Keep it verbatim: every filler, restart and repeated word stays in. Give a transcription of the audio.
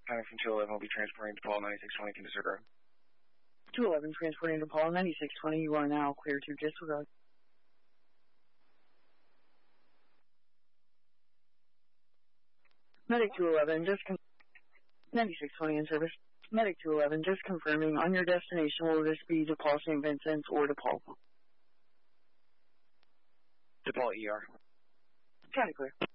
Time from two eleven will be transporting to Paul ninety-six twenty to disregard. two eleven transporting to Paul ninety-six twenty. You are now clear to disregard. Medic two eleven, just con- ninety-six twenty in service. Medic two eleven, just confirming, on your destination, will this be DePaul Saint Vincent or DePaul? DePaul E R. County clear.